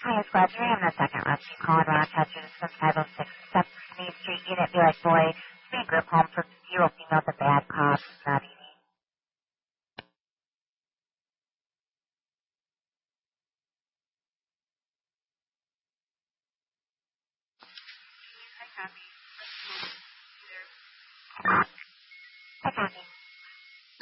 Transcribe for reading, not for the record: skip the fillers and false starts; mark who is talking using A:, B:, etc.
A: Hi, it's Roger. I'm the second rescue call in Rochester. This is 506 South Main Street. Unit be like, boy, be a group home for 0 females with bad coughs. Not easy. Hi, copy.